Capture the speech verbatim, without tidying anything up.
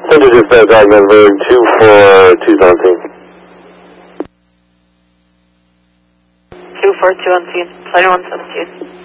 Center dispatch, Ogdenburg, two four two seventeen. two four two seventeen, twenty-one seventeen.